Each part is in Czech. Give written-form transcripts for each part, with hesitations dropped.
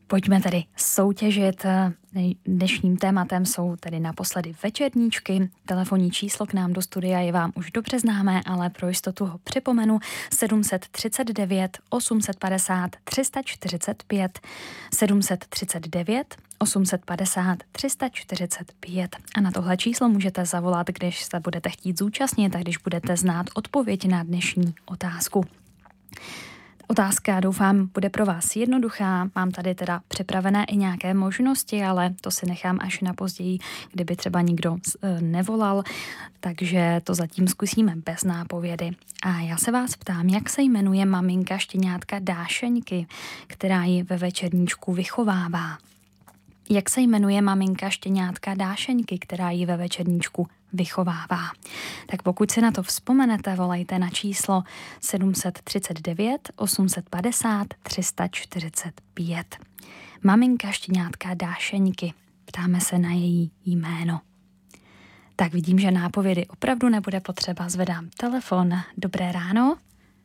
Pojďme tedy soutěžit. Dnešním tématem jsou tedy naposledy večerníčky. Telefonní číslo k nám do studia je vám už dobře známé, ale pro jistotu ho připomenu. 739 850 345 739 850 345. A na tohle číslo můžete zavolat, když se budete chtít zúčastnit a když budete znát odpověď na dnešní otázku. Otázka, doufám, bude pro vás jednoduchá. Mám tady teda připravené i nějaké možnosti, ale to si nechám až na později, kdyby třeba nikdo nevolal, takže to zatím zkusíme bez nápovědy. A já se vás ptám, jak se jmenuje maminka štěňátka Dášeňky, která ji ve večerníčku vychovává. Jak se jmenuje maminka štěňátka Dášeňky, která ji ve večerníčku vychovává? Tak pokud si na to vzpomenete, volejte na číslo 739 850 345. Maminka štěňátka Dášeňky. Ptáme se na její jméno. Tak vidím, že nápovědy opravdu nebude potřeba. Zvedám telefon. Dobré ráno.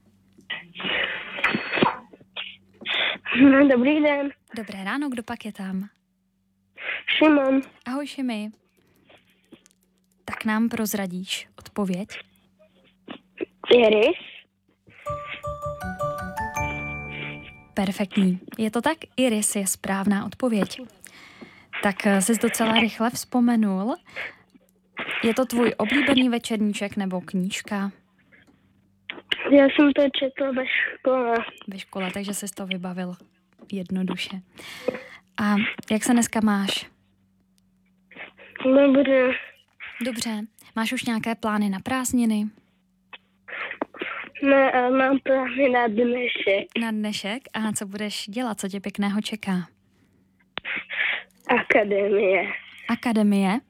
Dobrý den. Dobré ráno, kdo pak je tam? Šimon. Ahoj Šimi. Tak nám prozradíš odpověď? Iris. Perfektní. Je to tak? Iris je správná odpověď. Tak jsi docela rychle vzpomenul. Je to tvůj oblíbený večerníček nebo knížka? Já jsem to četla ve škole. Ve škole, takže jsi to vybavil jednoduše. A jak se dneska máš? Dobře. Dobře. Máš už nějaké plány na prázdniny? Ne, ale mám plány na dnešek. Na dnešek? A co budeš dělat? Co tě pěkného čeká? Akademie. Akademie?